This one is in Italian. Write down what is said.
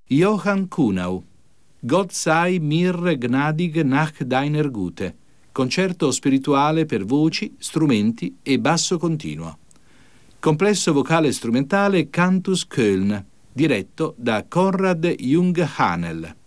Johann Kuhnau, Gott sei mir gnädig nach deiner Güte, concerto spirituale per voci, strumenti e basso continuo. Complesso vocale strumentale Cantus Köln, diretto da Konrad Jung-Hanel.